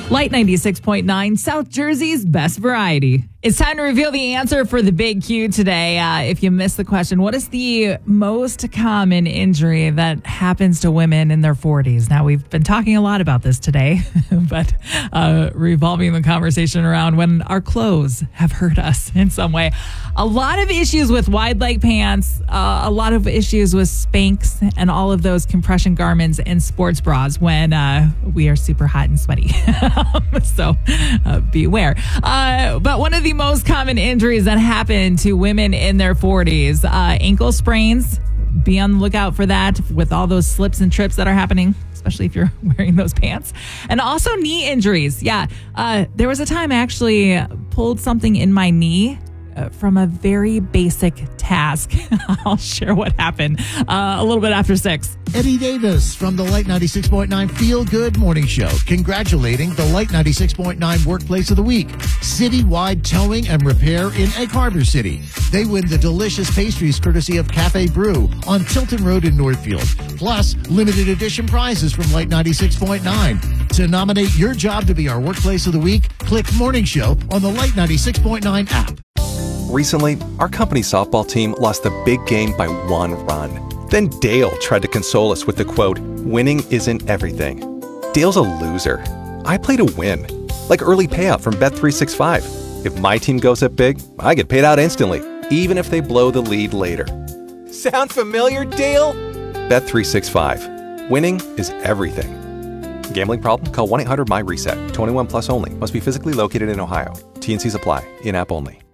Light 96.9, South Jersey's best variety. It's time to reveal the answer for the Big Q today. If you missed the question, what is the most common injury that happens to women in their 40s? Now, we've been talking a lot about this today, but revolving the conversation around when our clothes have hurt us in some way. A lot of issues with wide leg pants, a lot of issues with Spanx and all of those compression garments and sports bras when we are super hot and sweaty. So beware. But one of the most common injuries that happen to women in their 40s, ankle sprains. Be on the lookout for that with all those slips and trips that are happening, especially if you're wearing those pants. And also knee injuries. Yeah, there was a time I actually pulled something in my knee from a very basic task. I'll share what happened a little bit after 6. Eddie Davis from the Light 96.9 Feel Good Morning Show, congratulating the Light 96.9 Workplace of the Week, citywide towing and repair in Egg Harbor City. They win the delicious pastries courtesy of Cafe Brew on Tilton Road in Northfield, plus limited edition prizes from Light 96.9. To nominate your job to be our Workplace of the Week, click Morning Show on the Light 96.9 app. Recently, our company softball team lost the big game by 1 run. Then Dale tried to console us with the quote, "Winning isn't everything." Dale's a loser. I play to win, like early payout from Bet365. If my team goes up big, I get paid out instantly, even if they blow the lead later. Sound familiar, Dale? Bet365. Winning is everything. Gambling problem? Call 1-800-MY-RESET. 21 plus only. Must be physically located in Ohio. T&Cs apply. In-app only.